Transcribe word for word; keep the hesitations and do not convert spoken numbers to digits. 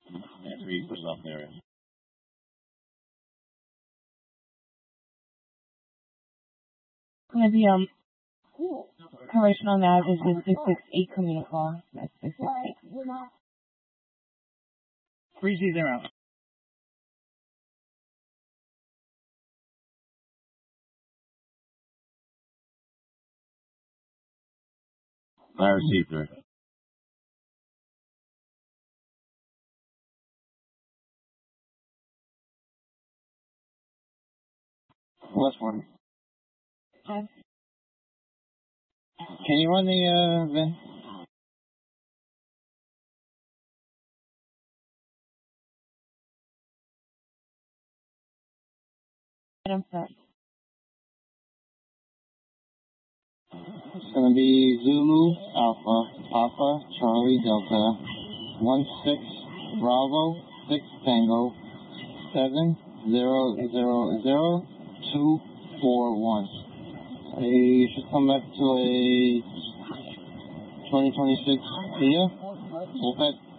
After he pushes off there. Gonna be um correction on that is the six six eight communical. That's six six eight. Three Z zero. I received her. Last one. Okay. Can you run the uh VIN? I'm set. It's gonna be Zulu Alpha Papa Charlie Delta one six Bravo six Tango seven zero zero zero two four one. You should come back to a twenty twenty-six Kia. Full pet.